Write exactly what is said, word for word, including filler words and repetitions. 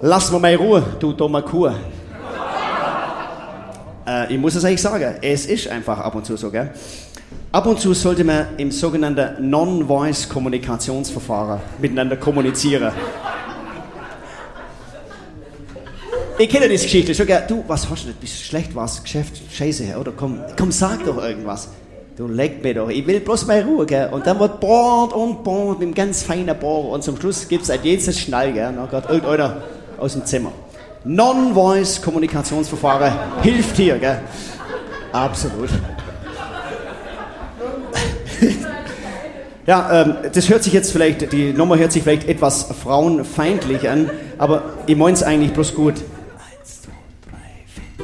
Lass mir mal Ruhe, du dummer Kuh. äh, ich muss es eigentlich sagen, es ist einfach ab und zu so, gell? Ab und zu sollte man im sogenannten Non-Voice-Kommunikationsverfahren miteinander kommunizieren. Ich kenne diese Geschichte schon, gell? Du, was hast du denn? Bist du schlecht, was? Geschäft, Scheiße, oder? Komm, komm, sag doch irgendwas. Du leck mir doch, ich will bloß mal Ruhe, gell? Und dann wird bohrt und bohrt mit einem ganz feinen Bohr und zum Schluss gibt es ein jedes Schnall, gell? Dann geht irgendeiner aus dem Zimmer. Non-Voice-Kommunikationsverfahren hilft hier, gell? Absolut. Ja, ähm, das hört sich jetzt vielleicht, die Nummer hört sich vielleicht etwas frauenfeindlich an, aber ich meine es eigentlich bloß gut.